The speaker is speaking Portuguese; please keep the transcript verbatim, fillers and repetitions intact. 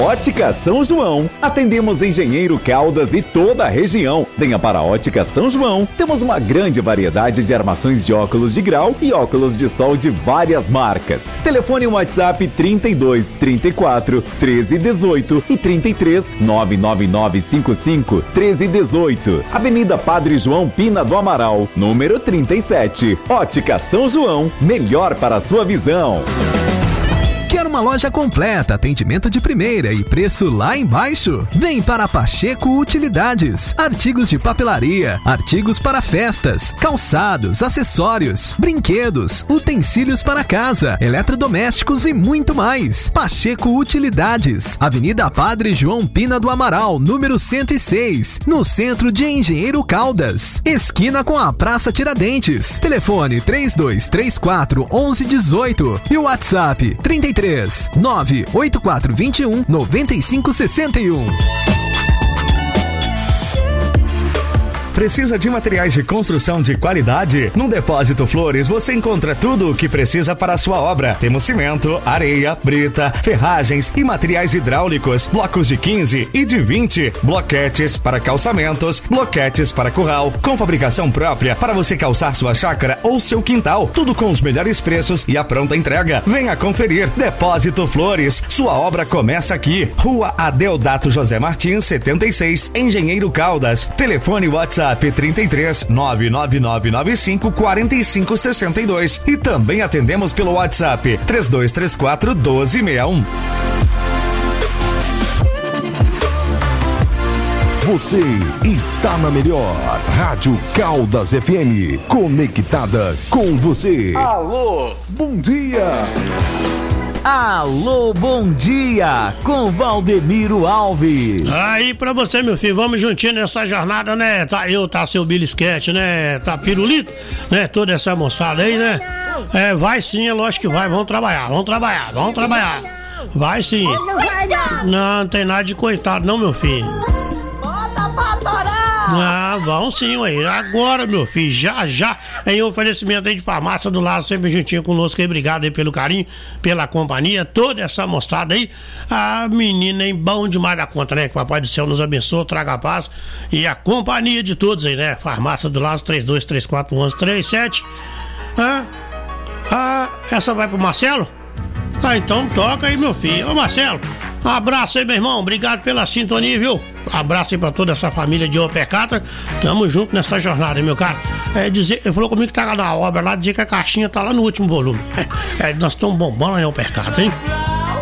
Ótica São João. Atendemos Engenheiro Caldas e toda a região. Venha para a Ótica São João. Temos uma grande variedade de armações de óculos de grau e óculos de sol de várias marcas. Telefone WhatsApp trinta e dois, trinta e quatro, treze, dezoito e trinta e três, nove nove nove cinco cinco, treze, dezoito. Avenida Padre João Pina do Amaral, número trinta e sete. Ótica São João, melhor para a sua visão. Quer uma loja completa, atendimento de primeira e preço lá embaixo? Vem para Pacheco Utilidades. Artigos de papelaria, artigos para festas, calçados, acessórios, brinquedos, utensílios para casa, eletrodomésticos e muito mais. Pacheco Utilidades. Avenida Padre João Pina do Amaral, número cento e seis, no centro de Engenheiro Caldas. Esquina com a Praça Tiradentes. Telefone três dois três quatro, onze dezoito e o WhatsApp trinta e três, nove oito quatro dois um, nove cinco seis um. Precisa de materiais de construção de qualidade? No Depósito Flores você encontra tudo o que precisa para a sua obra. Temos cimento, areia, brita, ferragens e materiais hidráulicos, blocos de quinze e de vinte, bloquetes para calçamentos, bloquetes para curral, com fabricação própria para você calçar sua chácara ou seu quintal. Tudo com os melhores preços e a pronta entrega. Venha conferir. Depósito Flores, sua obra começa aqui. Rua Adeodato José Martins, setenta e seis, Engenheiro Caldas. Telefone WhatsApp trinta e três, nove nove nove nove cinco, quatro cinco seis dois e também atendemos pelo WhatsApp três dois três quatro, doze sessenta e um. Você está na melhor Rádio Caldas F M, conectada com você. Alô, bom dia. Alô, bom dia, com Valdemiro Alves. Aí pra você, meu filho, vamos juntinho nessa jornada, né? Tá eu, tá seu Bilisquete, né? Tá Pirulito, né? Toda essa moçada aí, né? É, vai sim, é lógico que vai, vamos trabalhar, vamos trabalhar, vamos trabalhar. Vai sim. Não vai não. Não, não tem nada de coitado não, meu filho. Bota pra torar. Ah, vamos sim, ué. Agora, meu filho, já, já, em oferecimento aí de farmácia do lado, sempre juntinho conosco aí. Obrigado aí pelo carinho, pela companhia, toda essa moçada aí. A menina, hein, bom demais da conta, né? Que o Papai do Céu nos abençoe, traga a paz e a companhia de todos aí, né? Farmácia do lado, três dois três quatro, um um três sete. Ah, ah, essa vai pro Marcelo? Ah, então toca aí, meu filho. Ô, Marcelo, um abraço aí, meu irmão. Obrigado pela sintonia, viu? Abraço aí pra toda essa família de Opecata. Tamo junto nessa jornada, hein, meu cara. É, dizer, ele falou comigo que tá na obra lá, dizer que a caixinha tá lá no último volume. É, é, nós estamos bombando em Opecata, hein?